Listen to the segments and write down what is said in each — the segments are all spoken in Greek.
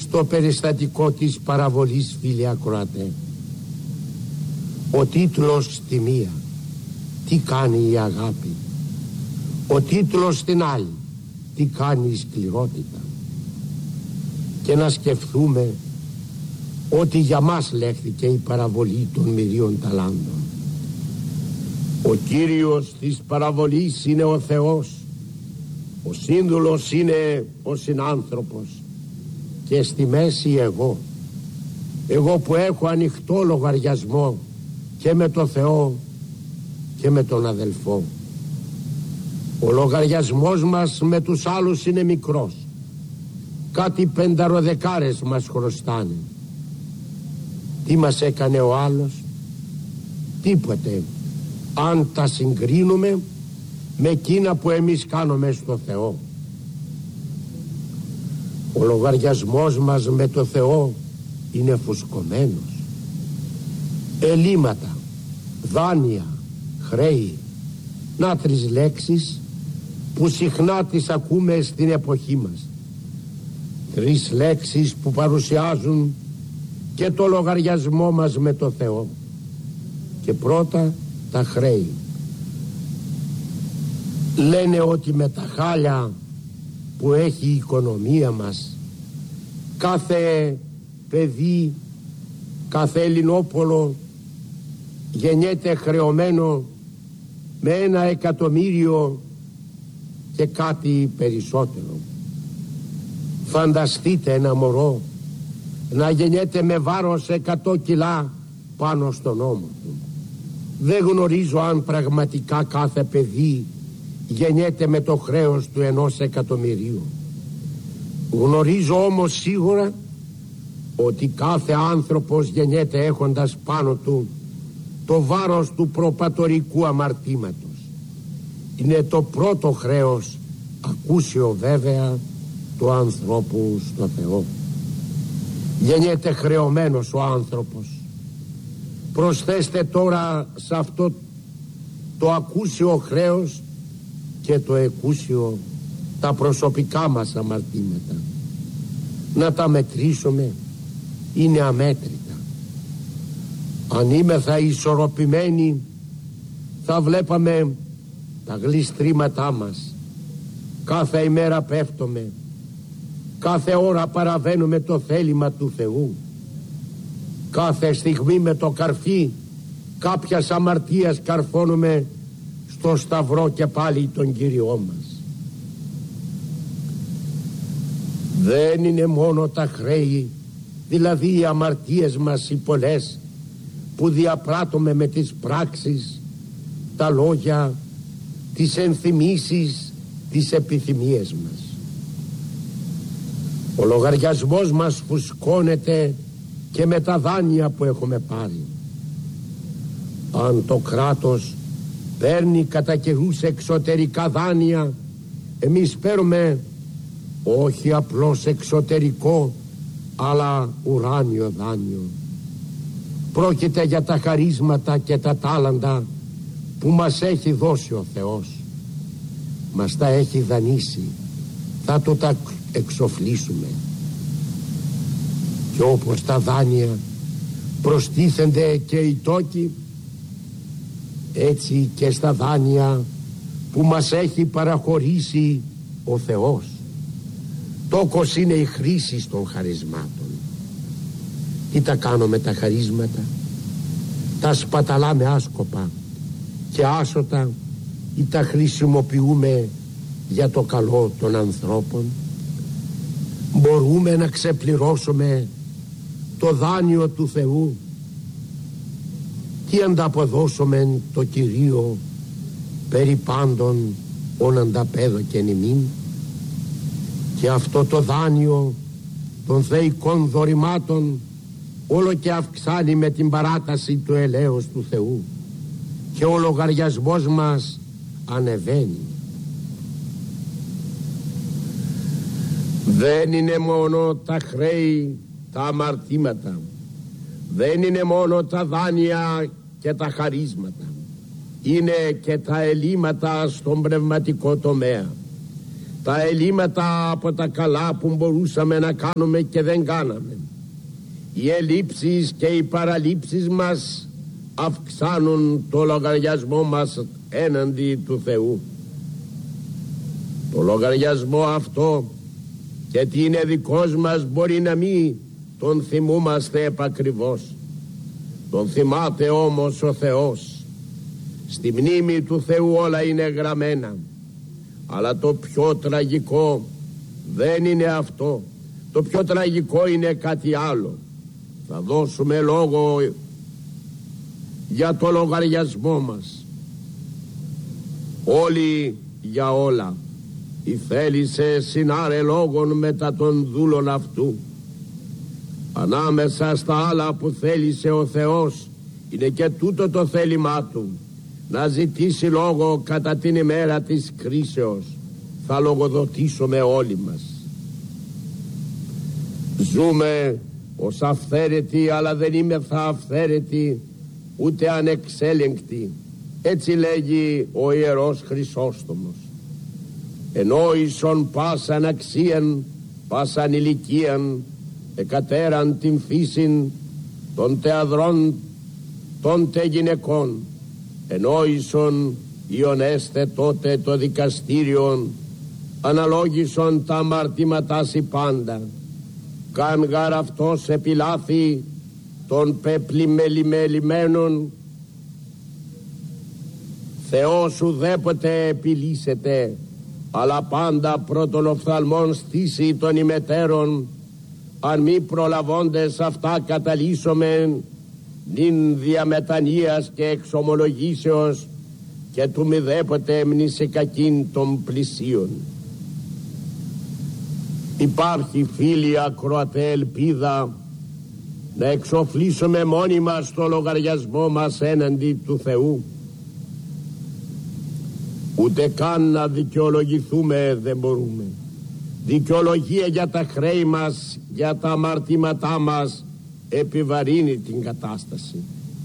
στο περιστατικό της παραβολής, φίλοι ακροατέ. Ο τίτλος στη μία, τι κάνει η αγάπη. Ο τίτλος στην άλλη, τι κάνει η σκληρότητα. Και να σκεφτούμε ότι για μας λέχθηκε η παραβολή των μυρίων ταλάντων. Ο Κύριος της παραβολής είναι ο Θεός, ο σύνδουλος είναι ο συνάνθρωπος και στη μέση εγώ που έχω ανοιχτό λογαριασμό και με το Θεό και με τον αδελφό. Ο λογαριασμός μας με τους άλλους είναι μικρός, κάτι 50 μας χρωστάνε. Τι μας έκανε ο άλλος? Τίποτε, αν τα συγκρίνουμε με εκείνα που εμείς κάνουμε στο Θεό. Ο λογαριασμός μας με το Θεό είναι φουσκωμένος. Ελλείμματα, δάνεια, χρέη, να 3 λέξεις που συχνά τις ακούμε στην εποχή μας. 3 λέξεις που παρουσιάζουν και το λογαριασμό μας με το Θεό. Και πρώτα τα χρέη. Λένε ότι με τα χάλια που έχει η οικονομία μας, κάθε παιδί, κάθε Ελληνόπολο γεννιέται χρεωμένο με 1 εκατομμύριο και κάτι περισσότερο. Φανταστείτε ένα μωρό να γεννιέται με βάρος 100 κιλά πάνω στον ώμο του. Δεν γνωρίζω αν πραγματικά κάθε παιδί γεννιέται με το χρέος του 1 εκατομμυρίου. Γνωρίζω όμως σίγουρα ότι κάθε άνθρωπος γεννιέται έχοντας πάνω του το βάρος του προπατορικού αμαρτήματος. Είναι το πρώτο χρέος, ακούσιο βέβαια, του ανθρώπου στο Θεό. Γεννιέται χρεωμένος ο άνθρωπος. Προσθέστε τώρα σε αυτό το ακούσιο χρέος και το εκούσιο, τα προσωπικά μας αμαρτήματα. Να τα μετρήσουμε, είναι αμέτρητα. Αν είμεθα ισορροπημένοι, θα βλέπαμε τα γλιστρήματά μας. Κάθε ημέρα πέφτουμε, κάθε ώρα παραβαίνουμε το θέλημα του Θεού. Κάθε στιγμή με το καρφί κάποιας αμαρτίας καρφώνουμε στο σταυρό και πάλι τον Κύριό μας. Δεν είναι μόνο τα χρέη, δηλαδή οι αμαρτίες μας οι πολλές που διαπράττουμε με τις πράξεις, τα λόγια, τις ενθυμίσεις, τις επιθυμίες μας. Ο λογαριασμός μας φουσκώνεται και με τα δάνεια που έχουμε πάρει. Αν το κράτος παίρνει κατά καιρούς εξωτερικά δάνεια, εμείς παίρνουμε όχι απλώς εξωτερικό αλλά ουράνιο δάνειο. Πρόκειται για τα χαρίσματα και τα τάλαντα που μας έχει δώσει ο Θεός. Μας τα έχει δανείσει, θα το τα εξοφλήσουμε. Και όπως τα δάνεια προστίθενται και οι τόκοι, έτσι και στα δάνεια που μας έχει παραχωρήσει ο Θεός. Τόκος είναι η χρήση των χαρισμάτων. Τι τα κάνουμε τα χαρίσματα? Τα σπαταλάμε άσκοπα και άσωτα ή τα χρησιμοποιούμε για το καλό των ανθρώπων? Μπορούμε να ξεπληρώσουμε το δάνειο του Θεού? Τι ανταποδώσουμε το Κυρίο περί πάντων ον ανταπέδωκεν ημίν? Και αυτό το δάνειο των θεϊκών δωρημάτων όλο και αυξάνει με την παράταση του ελέους του Θεού και ο λογαριασμός μας ανεβαίνει. Δεν είναι μόνο τα χρέη, τα αμαρτήματα, δεν είναι μόνο τα δάνεια και τα χαρίσματα, είναι και τα ελλείμματα στον πνευματικό τομέα. τα ελλείμματα από τα καλά που μπορούσαμε να κάνουμε και δεν κάναμε. Οι ελλείψεις και οι παραλήψεις μας αυξάνουν το λογαριασμό μας έναντι του Θεού. Το λογαριασμό αυτό, και τι είναι δικός μας, μπορεί να μην τον θυμούμαστε επακριβώς. Τον θυμάται όμως ο Θεός. Στη μνήμη του Θεού όλα είναι γραμμένα. Αλλά το πιο τραγικό δεν είναι αυτό. Το πιο τραγικό είναι κάτι άλλο. Θα δώσουμε λόγο για το λογαριασμό μας. Όλοι για όλα. Η θέλησε συνάρε λόγων μετά των δούλων αυτού. Ανάμεσα στα άλλα που θέλησε ο Θεός είναι και τούτο το θέλημά του, να ζητήσει λόγο κατά την ημέρα της κρίσεως. Θα λογοδοτήσουμε όλοι μας. Ζούμε ως αυθαίρετοι, αλλά δεν είμεθα αυθαίρετοι ούτε ανεξέλεγκτοι. Έτσι λέγει ο Ιερός Χρυσόστομος. Ενόησον πάσαν αξίαν, πάσαν ηλικίαν, εκατέραν την φύσιν των τεαδρών των τε γυναικών. Ενόησον ιονέστε τότε το δικαστήριον, αναλόγησον τα αμαρτήματά σοι πάντα. Καν γαρ αυτός επιλάθη των πεπλημελημένων, Θεός ουδέποτε επιλύσεται, αλλά πάντα πρώτων οφθαλμών στήσει των ημετέρων, αν μη προλαβώντες αυτά καταλύσομεν νυν διαμετανοίας και εξομολογήσεως και του μηδέποτε έμνησε κακήν των πλησίων. Υπάρχει, φίλοι ακροατέ, ελπίδα να εξοφλήσουμε μόνοι μας το λογαριασμό μας έναντι του Θεού. Ούτε καν να δικαιολογηθούμε δεν μπορούμε. Δικαιολογία για τα χρέη μας, για τα αμαρτήματά μας, επιβαρύνει την κατάσταση.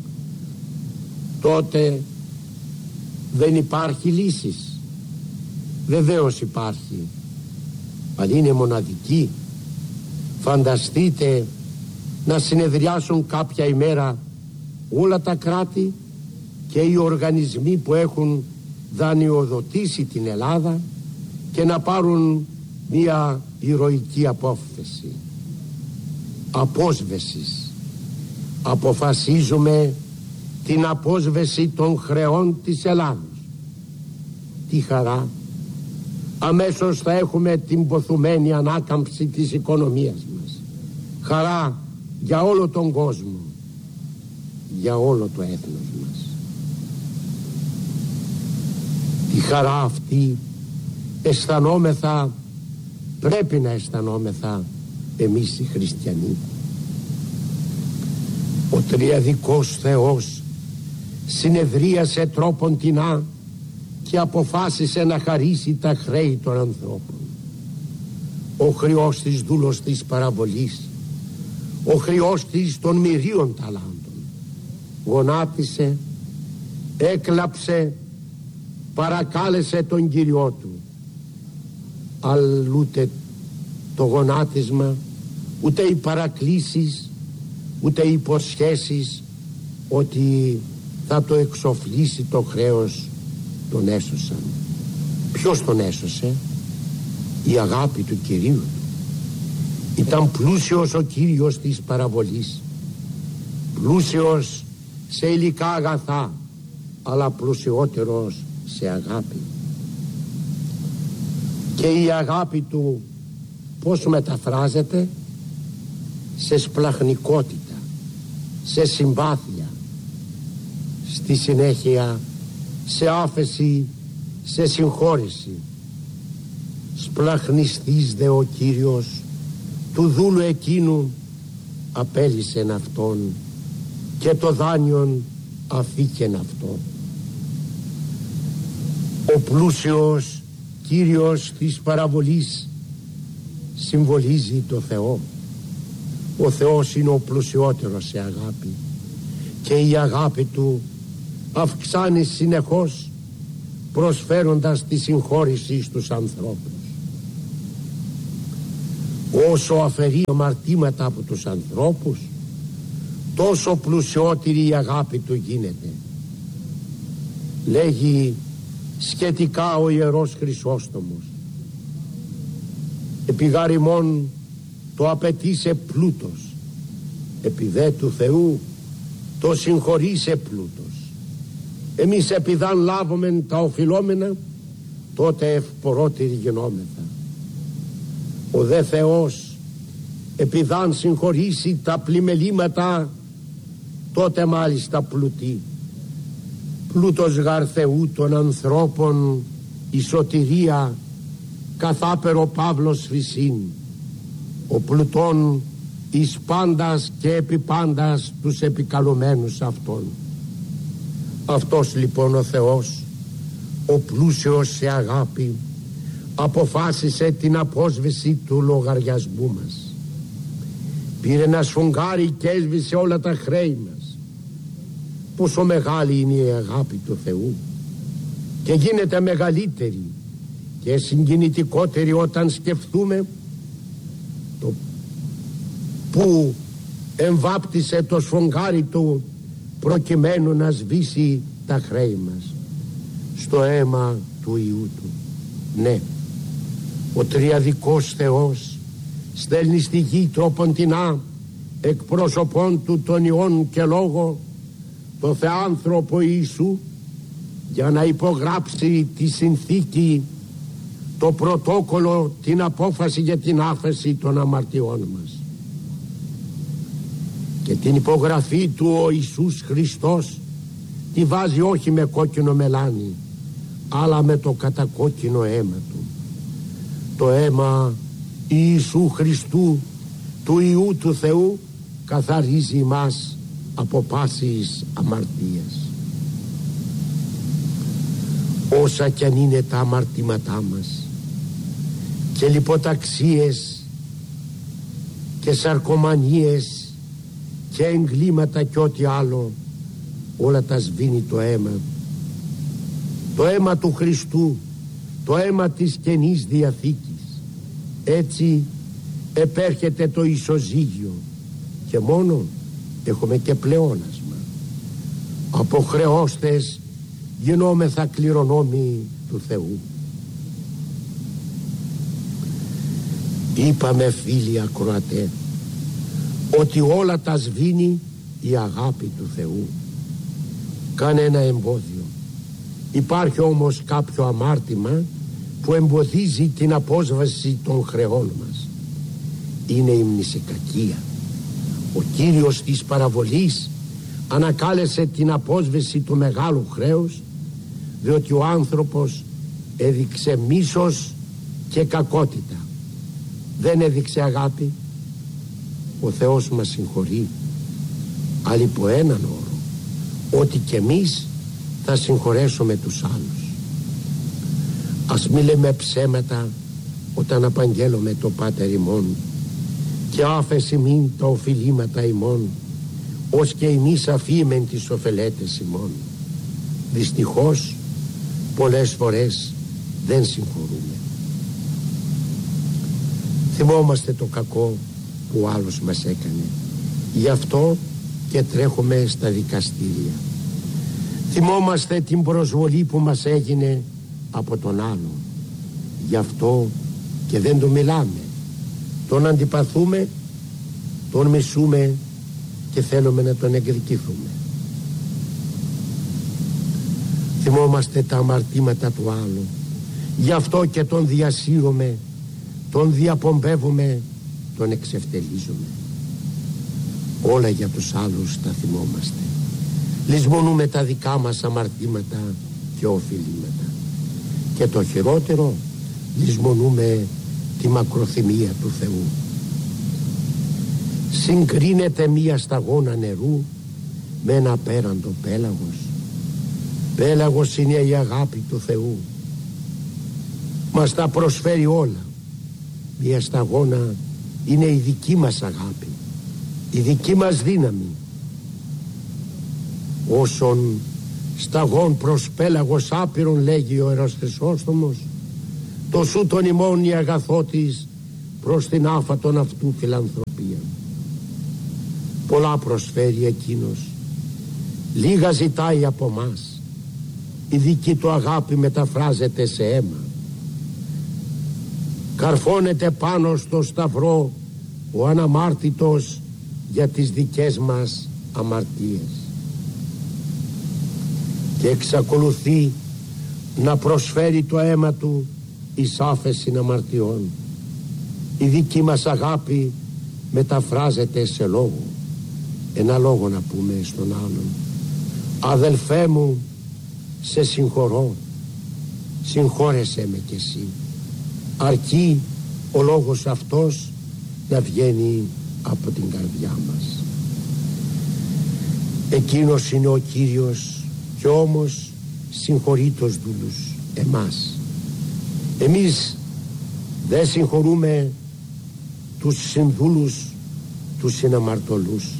Τότε δεν υπάρχει λύσης. Βεβαίως υπάρχει, αλλά είναι μοναδική. Φανταστείτε να συνεδριάσουν κάποια ημέρα όλα τα κράτη και οι οργανισμοί που έχουν δανειοδοτήσει την Ελλάδα και να πάρουν μια ηρωική απόφαση απόσβεσης. Αποφασίζουμε την απόσβεση των χρεών της Ελλάδος. Τι χαρά! Αμέσως θα έχουμε την ποθουμένη ανάκαμψη της οικονομίας μας. Χαρά για όλο τον κόσμο, για όλο το έθνος μας. Τη χαρά αυτή αισθανόμεθα, πρέπει να αισθανόμεθα εμείς οι χριστιανοί. Ο τριαδικός Θεός συνεδρίασε τρόποντινά και αποφάσισε να χαρίσει τα χρέη των ανθρώπων. Ο χρειώστης δούλος της παραβολής, ο χρειώστης των μυρίων ταλάντων, γονάτισε, έκλαψε, παρακάλεσε τον Κύριό του. Αλλά ούτε το γονάτισμα, ούτε οι παρακλήσεις, ούτε οι υποσχέσεις ότι θα το εξοφλήσει το χρέος τον έσωσαν. Ποιος τον έσωσε? Η αγάπη του Κυρίου. Ήταν πλούσιος ο Κύριος της παραβολής, πλούσιος σε υλικά αγαθά, αλλά πλουσιότερος σε αγάπη. Και η αγάπη του πώς μεταφράζεται? Σε σπλαχνικότητα, σε συμπάθεια, στη συνέχεια σε άφεση, σε συγχώρεση. Σπλαχνιστής δε ο Κύριος του δούλου εκείνου απέλυσεν αυτόν και το δάνειον αφήκεν αυτό. Ο πλούσιος Κύριος της παραβολής συμβολίζει το Θεό. Ο Θεός είναι ο πλουσιότερος σε αγάπη και η αγάπη του αυξάνει συνεχώς, προσφέροντας τη συγχώρηση στους ανθρώπους. Όσο αφαιρεί αμαρτήματα από τους ανθρώπους, τόσο πλουσιότερη η αγάπη του γίνεται. Λέγει σχετικά ο Ιερός Χρυσόστομος: επιγαρημόν το απαιτήσε πλούτος, επί δε του Θεού το συγχωρήσε πλούτος. Εμείς επειδάν λάβομεν τα οφειλόμενα, τότε ευπορότεροι γινόμεθα. Ο δε Θεός επειδάν συγχωρήσει τα πλημελήματα, τότε μάλιστα πλουτεί. Πλούτος γαρ Θεού των ανθρώπων η σωτηρία, καθάπερο Παύλος Φυσίν, ο πλουτών εις πάντας και επί πάντας τους επικαλωμένους αυτών. Αυτός λοιπόν ο Θεός, ο πλούσιος σε αγάπη, αποφάσισε την απόσβεση του λογαριασμού μας. Πήρε ένα σφουγγάρι και έσβησε όλα τα χρέη μας. Πόσο μεγάλη είναι η αγάπη του Θεού, και γίνεται μεγαλύτερη και συγκινητικότερη όταν σκεφτούμε το που εμβάπτισε το σφουγγάρι του προκειμένου να σβήσει τα χρέη μας. Στο αίμα του Υιού του. Ναι, ο τριαδικός Θεός στέλνει στη γη τροποντινά εκπρόσωπον του των Υιών και Λόγο, το Θεάνθρωπο Ιησού, για να υπογράψει τη συνθήκη, το πρωτόκολλο, την απόφαση για την άφεση των αμαρτιών μας. Και την υπογραφή του ο Ιησούς Χριστός τη βάζει όχι με κόκκινο μελάνι, αλλά με το κατακόκκινο αίμα του. Το αίμα Ιησού Χριστού, του Υιού του Θεού, καθαρίζει μας από πάσης αμαρτίας. Όσα κι αν είναι τα αμαρτήματά μας και λιποταξίες και σαρκομανίες και εγκλήματα και ό,τι άλλο, όλα τα σβήνει το αίμα. Το αίμα του Χριστού, το αίμα της Καινής Διαθήκης. Έτσι επέρχεται το ισοζύγιο και μόνο έχουμε και πλεόνασμα. Από χρεώστες γινόμεθα κληρονόμοι του Θεού. Είπαμε, φίλοι ακροατέ, ότι όλα τα σβήνει η αγάπη του Θεού. Κανένα εμπόδιο. Υπάρχει όμως κάποιο αμάρτημα που εμποδίζει την απόσβαση των χρεών μας. Είναι η μνησικακία. Ο Κύριος της παραβολής ανακάλεσε την απόσβεση του μεγάλου χρέους, διότι ο άνθρωπος έδειξε μίσος και κακότητα. Δεν έδειξε αγάπη. Ο Θεός μας συγχωρεί, αλλά υπό έναν όρο, ότι και εμείς θα συγχωρέσουμε τους άλλους. Ας μη λέμε ψέματα όταν απαγγέλουμε το Πάτερ ημών, και άφεση μην τα οφειλήματα ημών, ως και εμείς αφήμεν τις ωφελέτες ημών. Δυστυχώς πολλές φορές δεν συγχωρούμε. Θυμόμαστε το κακό που ο άλλος μας έκανε, γι' αυτό και τρέχουμε στα δικαστήρια. Θυμόμαστε την προσβολή που μας έγινε από τον άλλο, γι' αυτό και δεν το μιλάμε. Τον αντιπαθούμε, τον μισούμε και θέλουμε να τον εκδικηθούμε. Θυμόμαστε τα αμαρτήματα του άλλου, γι' αυτό και τον διασύρουμε, τον διαπομπεύουμε, τον εξευτελίζουμε. Όλα για τους άλλους τα θυμόμαστε. Λησμονούμε τα δικά μας αμαρτήματα και οφειλήματα. Και το χειρότερο, λησμονούμε τη μακροθυμία του Θεού. Συγκρίνεται μία σταγόνα νερού με ένα απέραντο πέλαγος. Πέλαγος είναι η αγάπη του Θεού. Μας τα προσφέρει όλα. Μία σταγόνα είναι η δική μας αγάπη, η δική μας δύναμη. Όσον σταγόν προς πέλαγος άπειρον, λέγει ο Ιερός Χρυσόστομος, το σου τον ημών η αγαθότης προς την άφατον αυτού φιλανθρωπία. Πολλά προσφέρει εκείνος, λίγα ζητάει από μας. Η δική του αγάπη μεταφράζεται σε αίμα. Καρφώνεται πάνω στο σταυρό ο αναμάρτητος για τις δικές μας αμαρτίες και εξακολουθεί να προσφέρει το αίμα του εις άφεσιν αμαρτιών. Η δική μας αγάπη μεταφράζεται σε λόγο. Ένα λόγο να πούμε στον άλλον: αδελφέ μου, σε συγχωρώ, συγχώρεσέ με κι εσύ. Αρκεί ο λόγος αυτός να βγαίνει από την καρδιά μας. Εκείνος είναι ο Κύριος κι όμως συγχωρεί τους δούλους εμάς. Εμείς δεν συγχωρούμε τους συνδούλους, τους συναμαρτωλούς.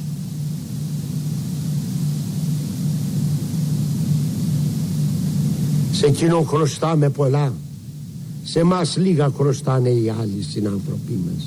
Σε εκείνον χρωστάμε πολλά, σε μας λίγα χρωστάνε οι άλλοι συνάνθρωποι μας.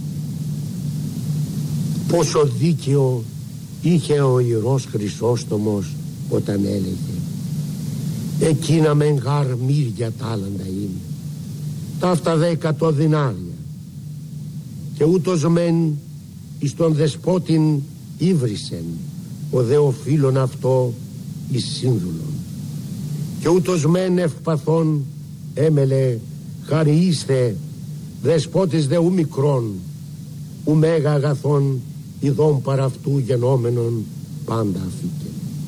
Πόσο δίκαιο είχε ο Ιερός Χρυσόστομος όταν έλεγε: εκείνα μεν γάρ μύρια τάλαντα είναι, ταύτα 100 δινάρια, και ούτως μεν εις τον δεσπότην ύβρισεν, ο δε οφείλων αυτό εις σύνδουλον, και ούτως μεν ευπαθών έμελε χαριείστε, δεσπότης δε ου μικρόν, ου μέγα αγαθών ειδών παρά αυτού γενόμενον πάντα αφήκε.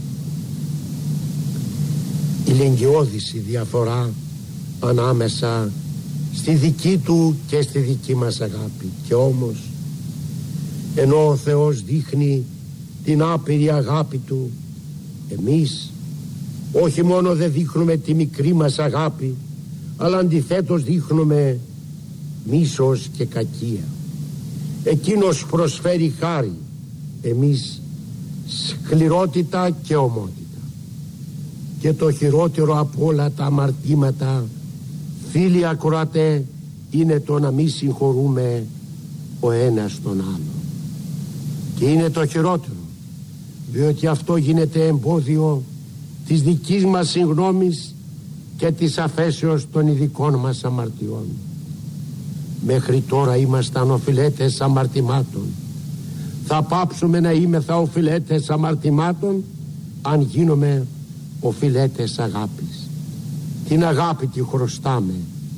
Η λεγγιώδης η διαφορά ανάμεσα στη δική του και στη δική μας αγάπη. Και όμως ενώ ο Θεός δείχνει την άπειρη αγάπη του, εμείς όχι μόνο δεν δείχνουμε τη μικρή μας αγάπη, αλλά αντιθέτως δείχνουμε μίσος και κακία. Εκείνος προσφέρει χάρη, εμείς σκληρότητα και ομότητα. Και το χειρότερο από όλα τα αμαρτήματα, φίλοι ακροατέ, είναι το να μη συγχωρούμε ο ένας τον άλλο. Και είναι το χειρότερο, διότι αυτό γίνεται εμπόδιο της δικής μας συγγνώμης και της αφέσεως των ειδικών μας αμαρτιών. Μέχρι τώρα ήμασταν οφειλέτες αμαρτημάτων. Θα πάψουμε να είμεθα οφειλέτες αμαρτημάτων αν γίνουμε οφειλέτες αγάπης. Την αγάπη τη χρωστάμε.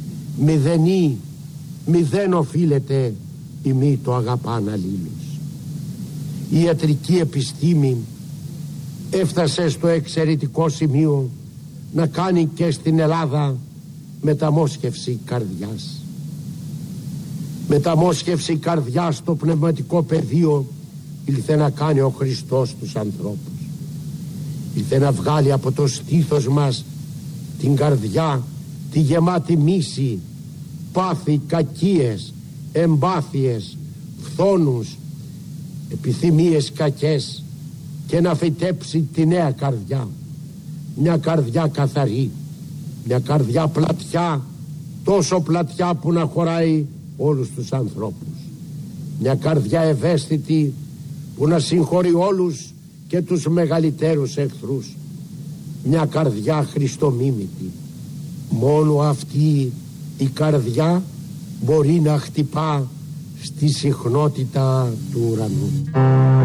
Μηδέν οφείλεται ημί το αγαπάν αλλήλους. Η ιατρική επιστήμη έφτασε στο εξαιρετικό σημείο να κάνει και στην Ελλάδα μεταμόσχευση καρδιάς. Μεταμόσχευση καρδιάς στο πνευματικό πεδίο ήλθε να κάνει ο Χριστός τους ανθρώπους. Ήλθε να βγάλει από το στήθος μας την καρδιά, τη γεμάτη μίση, πάθη, κακίες, εμπάθειες, φθόνους, επιθυμίες κακές, και να φυτέψει τη νέα καρδιά. Μια καρδιά καθαρή, μια καρδιά πλατιά, τόσο πλατιά που να χωράει όλους τους ανθρώπους. Μια καρδιά ευαίσθητη που να συγχωρεί όλους και τους μεγαλύτερους εχθρούς. Μια καρδιά χριστομίμητη. Μόνο αυτή η καρδιά μπορεί να χτυπά στη συχνότητα του ουρανού.